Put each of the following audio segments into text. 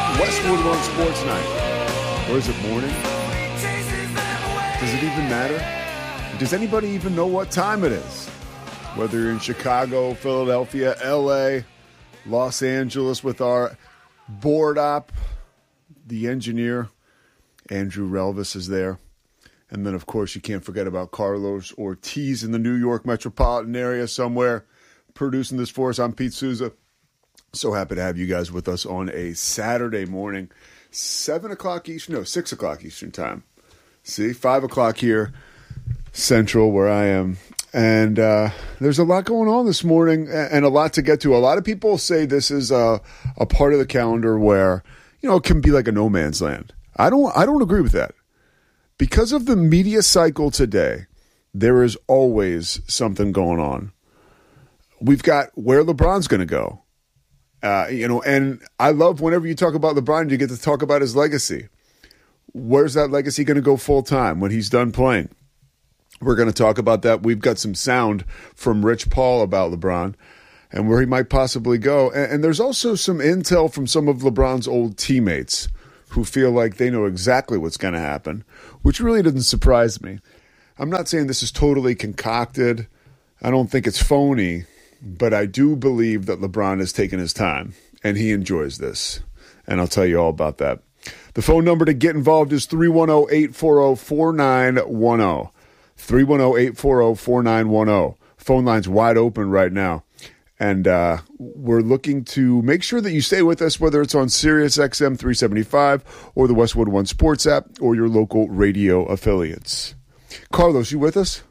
Westwood One Sports Night. Or is it morning? Does it even matter? Does anybody even know what time it is? Whether you're in Chicago, Philadelphia, LA, Los Angeles with our board op, the engineer, Andrew Relvis is there. And then, of course, you can't forget about Carlos Ortiz in the New York metropolitan area somewhere producing this for us. I'm Pete Souza. So happy to have you guys with us on a Saturday morning, 6 o'clock Eastern time. See, 5 o'clock here, Central, where I am. And there's a lot going on this morning and a lot to get to. A lot of people say this is a part of the calendar where, it can be like a no man's land. I don't agree with that. Because of the media cycle today, there is always something going on. We've got where LeBron's going to go. And I love whenever you talk about LeBron, you get to talk about his legacy. Where's that legacy going to go full time when he's done playing? We're going to talk about that. We've got some sound from Rich Paul about LeBron and where he might possibly go. And there's also some intel from some of LeBron's old teammates who feel like they know exactly what's going to happen, which really doesn't surprise me. I'm not saying this is totally concocted. I don't think it's phony. But I do believe that LeBron has taken his time, and he enjoys this. And I'll tell you all about that. The phone number to get involved is 310-840-4910. 310-840-4910. Phone line's wide open right now. And we're looking to make sure that you stay with us, whether it's on Sirius XM 375 or the Westwood One Sports app or your local radio affiliates. Carlos, you with us?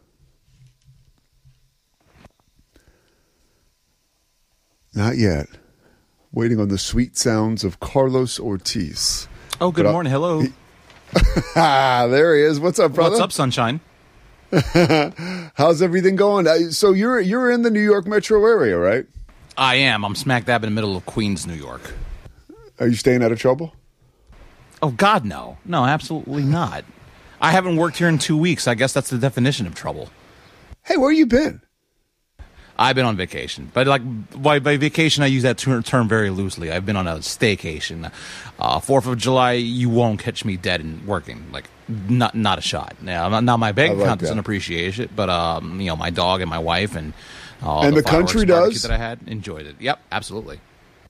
Not yet. Waiting on the sweet sounds of Carlos Ortiz. Oh, good morning. Hello. There he is. What's up, brother? What's up, sunshine? How's everything going? So you're in the New York metro area, right? I am. I'm smack dab in the middle of Queens, New York. Are you staying out of trouble? Oh, God, no. No, absolutely not. I haven't worked here in 2 weeks. I guess that's the definition of trouble. Hey, where you been? I've been on vacation, but by vacation, I use that term very loosely. I've been on a staycation. 4th of July, you won't catch me dead and working. Not a shot. Now, my bank account doesn't appreciate it, but my dog and my wife and the country does that I had enjoyed it. Yep, absolutely.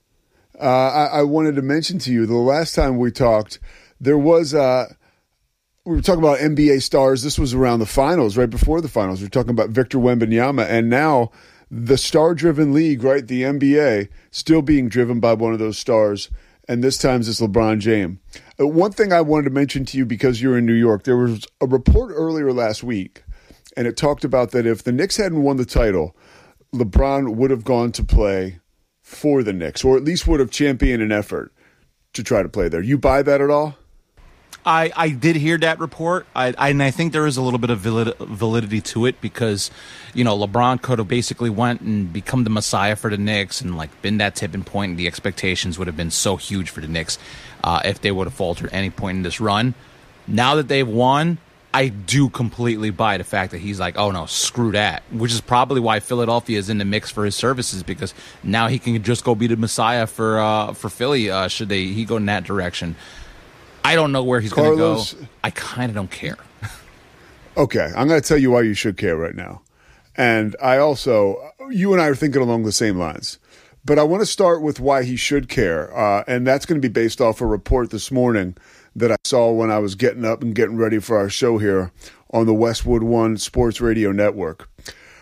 I wanted to mention to you the last time we talked, there was we were talking about NBA stars. This was around the finals, right before the finals. We were talking about Victor Wembanyama, and now the star-driven league, right, the NBA, still being driven by one of those stars, and this time it's LeBron James. One thing I wanted to mention to you because you're in New York, there was a report earlier last week, and it talked about that if the Knicks hadn't won the title, LeBron would have gone to play for the Knicks, or at least would have championed an effort to try to play there. You buy that at all? I did hear that report, and I think there is a little bit of validity to it because, LeBron could have basically went and become the messiah for the Knicks and been that tipping point, and the expectations would have been so huge for the Knicks if they would have faltered at any point in this run. Now that they've won, I do completely buy the fact that he's like, oh no, screw that, which is probably why Philadelphia is in the mix for his services because now he can just go be the messiah for Philly should he go in that direction. I don't know where he's going to go. I kind of don't care. Okay, I'm going to tell you why you should care right now. And you and I are thinking along the same lines. But I want to start with why he should care. And that's going to be based off a report this morning that I saw when I was getting up and getting ready for our show here on the Westwood One Sports Radio Network.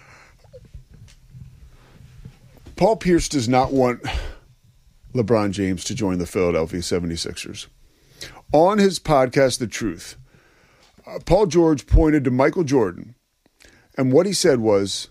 Paul Pierce does not want LeBron James to join the Philadelphia 76ers. On his podcast, The Truth, Paul George pointed to Michael Jordan, and what he said was,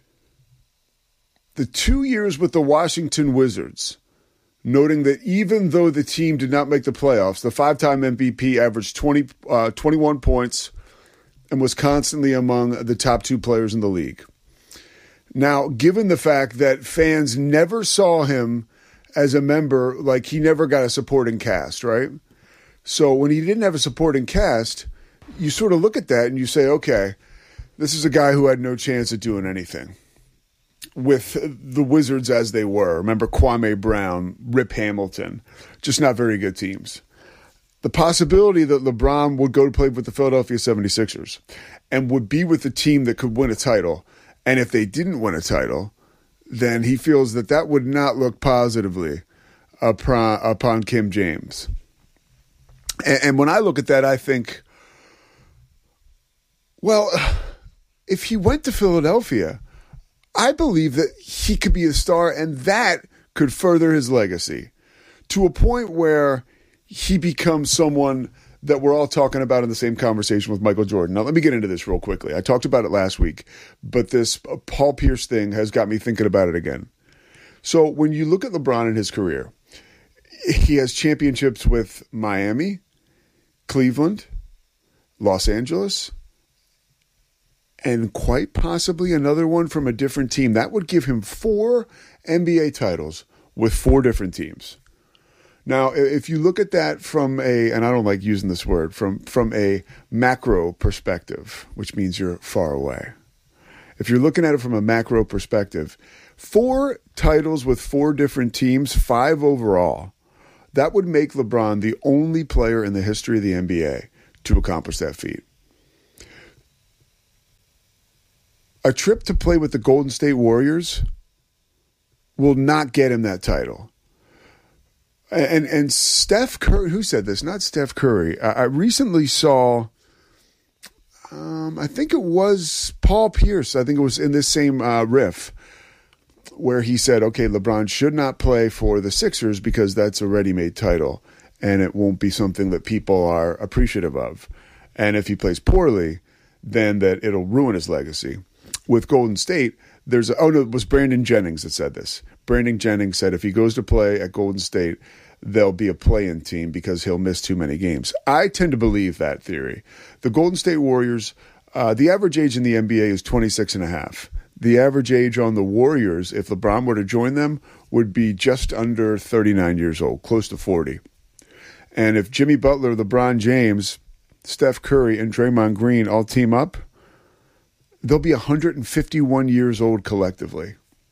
the 2 years with the Washington Wizards, noting that even though the team did not make the playoffs, the five-time MVP averaged 21 points and was constantly among the top two players in the league. Now, given the fact that fans never saw him as a member, he never got a supporting cast, right? So when he didn't have a supporting cast, you sort of look at that and you say, okay, this is a guy who had no chance at doing anything. with the Wizards as they were. Remember Kwame Brown, Rip Hamilton, just not very good teams. The possibility that LeBron would go to play with the Philadelphia 76ers and would be with a team that could win a title, and if they didn't win a title, then he feels that that would not look positively upon Kim James. And when I look at that, I think, well, if he went to Philadelphia, I believe that he could be a star, and that could further his legacy to a point where he becomes someone that we're all talking about in the same conversation with Michael Jordan. Now, let me get into this real quickly. I talked about it last week, but this Paul Pierce thing has got me thinking about it again. So when you look at LeBron in his career, he has championships with Miami, Cleveland, Los Angeles, and quite possibly another one from a different team. That would give him 4 NBA titles with 4 different teams. Now, if you look at that from and I don't like using this word, from a macro perspective, which means you're far away. If you're looking at it from a macro perspective, 4 titles with 4 different teams, 5 overall, that would make LeBron the only player in the history of the NBA to accomplish that feat. A trip to play with the Golden State Warriors will not get him that title. And Steph Curry, who said this? Not Steph Curry. I recently saw, I think it was Paul Pierce. I think it was in this same riff where he said, okay, LeBron should not play for the Sixers because that's a ready-made title and it won't be something that people are appreciative of. And if he plays poorly, then that it'll ruin his legacy. With Golden State, it was Brandon Jennings that said this. Brandon Jennings said if he goes to play at Golden State, there'll be a play-in team because he'll miss too many games. I tend to believe that theory. The Golden State Warriors, the average age in the NBA is 26 and a half. The average age on the Warriors, if LeBron were to join them, would be just under 39 years old, close to 40. And if Jimmy Butler, LeBron James, Steph Curry, and Draymond Green all team up, they'll be 151 years old collectively.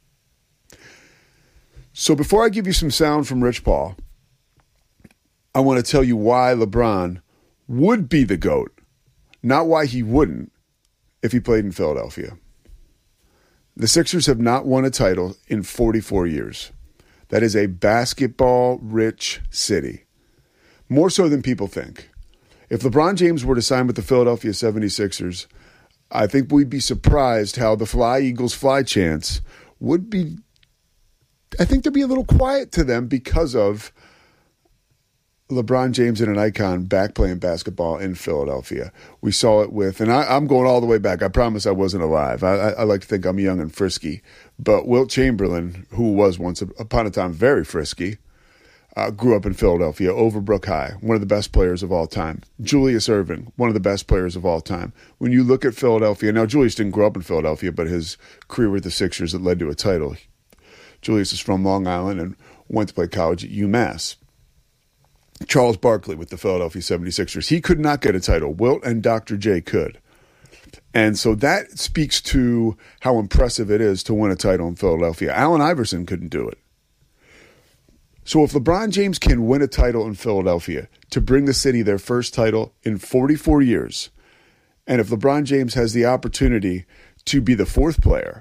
So before I give you some sound from Rich Paul, I want to tell you why LeBron would be the GOAT, not why he wouldn't if he played in Philadelphia. The Sixers have not won a title in 44 years. That is a basketball-rich city, more so than people think. If LeBron James were to sign with the Philadelphia 76ers, I think we'd be surprised how the Fly Eagles Fly chants would be. I think they'd be a little quiet to them because of LeBron James and an icon back playing basketball in Philadelphia. We saw it with, and I'm going all the way back. I promise I wasn't alive. I like to think I'm young and frisky. But Wilt Chamberlain, who was once upon a time very frisky, grew up in Philadelphia, Overbrook High, one of the best players of all time. Julius Erving, one of the best players of all time. When you look at Philadelphia, now Julius didn't grow up in Philadelphia, but his career with the Sixers that led to a title. Julius is from Long Island and went to play college at UMass. Charles Barkley with the Philadelphia 76ers. He could not get a title. Wilt and Dr. J could. And so that speaks to how impressive it is to win a title in Philadelphia. Allen Iverson couldn't do it. So if LeBron James can win a title in Philadelphia to bring the city their first title in 44 years, and if LeBron James has the opportunity to be the first player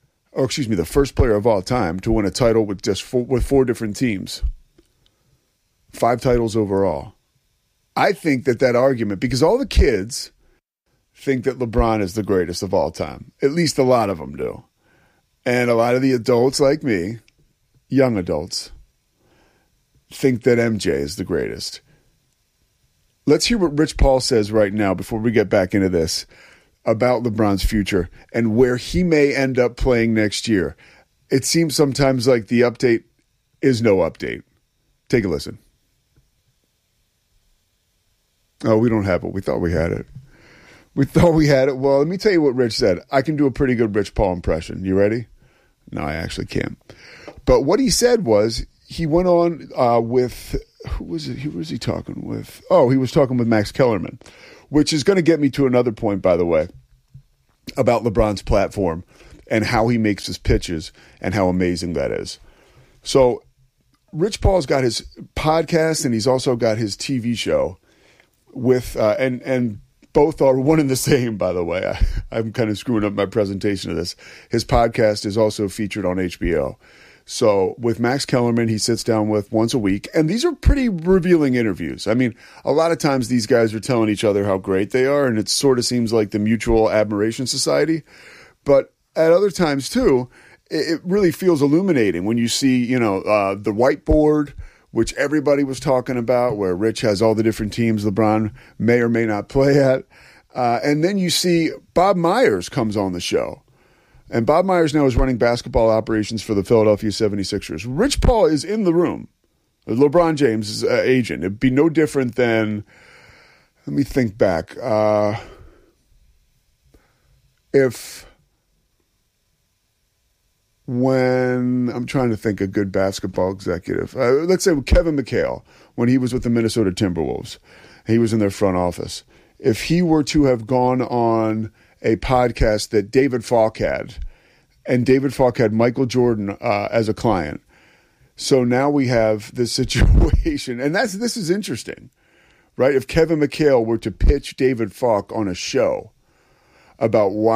of all time to win a title with with 4 different teams, 5 titles overall, I think that argument, because all the kids think that LeBron is the greatest of all time, at least a lot of them do, and a lot of the adults like me, young adults, think that MJ is the greatest. Let's hear what Rich Paul says right now before we get back into this about LeBron's future and where he may end up playing next year. It seems sometimes like the update is no update. Take a listen. Oh, we don't have it. We thought we had it. Well, let me tell you what Rich said. I can do a pretty good Rich Paul impression. You ready? No, I actually can't. But what he said was, he went on with, who was it? Who was he talking with? Oh, he was talking with Max Kellerman, which is going to get me to another point, by the way, about LeBron's platform and how he makes his pitches and how amazing that is. So Rich Paul's got his podcast and he's also got his TV show with and both are one and the same, by the way. I'm kind of screwing up my presentation of this. His podcast is also featured on HBO. So with Max Kellerman, he sits down with once a week, and these are pretty revealing interviews. I mean, a lot of times these guys are telling each other how great they are, and it sort of seems like the Mutual Admiration Society. But at other times, too, it really feels illuminating when you see, the whiteboard, which everybody was talking about, where Rich has all the different teams LeBron may or may not play at. And then you see Bob Myers comes on the show. And Bob Myers now is running basketball operations for the Philadelphia 76ers. Rich Paul is in the room. LeBron James' agent. It'd be no different than, let me think back. When I'm trying to think a good basketball executive, let's say Kevin McHale, when he was with the Minnesota Timberwolves, he was in their front office. If he were to have gone on a podcast that David Falk had, and David Falk had Michael Jordan as a client. So now we have this situation, and this is interesting, right? If Kevin McHale were to pitch David Falk on a show about why